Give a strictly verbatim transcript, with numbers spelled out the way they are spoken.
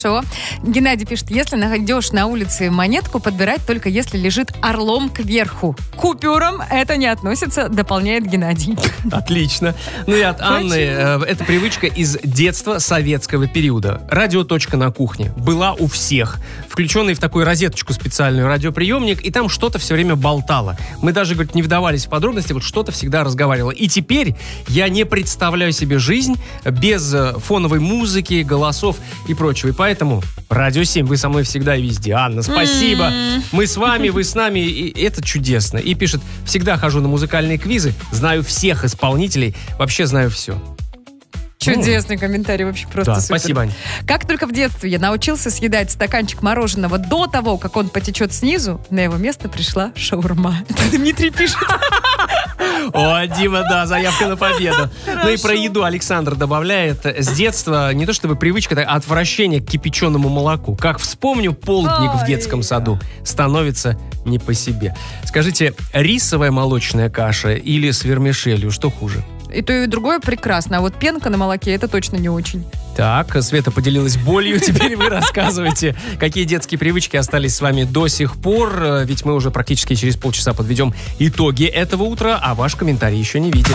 Хорошо. Геннадий пишет, если найдешь на улице монетку, подбирать только если лежит орлом кверху. К купюрам это не относится, дополняет Геннадий. Отлично. Ну и от Анны, э, это привычка из детства советского периода. Радиоточка на кухне была у всех. Включенный в такую розеточку специальную радиоприемник, и там что-то все время болтало. Мы даже, говорит, не вдавались в подробности, вот что-то всегда разговаривало. И теперь я не представляю себе жизнь без фоновой музыки, голосов и прочего. И поэтому Радио семь, вы со мной всегда и везде. Анна, спасибо. Mm-hmm. Мы с вами, вы с нами, и это чудесно. И пишет, всегда хожу на музыкальные квизы, знаю всех исполнителей, вообще знаю все. Чудесный комментарий, вообще просто да, супер. Спасибо, Ань. Как только в детстве я научился съедать стаканчик мороженого до того, как он потечет снизу, на его место пришла шаурма. Это Дмитрий пишет. О, Дима, да, заявка на победу. Хорошо. Ну и про еду Александр добавляет. С детства не то чтобы привычка, а отвращение к кипяченому молоку. Как вспомню полдник Ой. в детском саду, становится не по себе. Скажите, рисовая молочная каша или с вермишелью, что хуже? И то, и другое прекрасно. А вот пенка на молоке, это точно не очень. Так, Света поделилась болью. Теперь вы рассказывайте, какие детские привычки остались с вами до сих пор. Ведь мы уже практически через полчаса подведем итоги этого утра, а ваш комментарий еще не видели.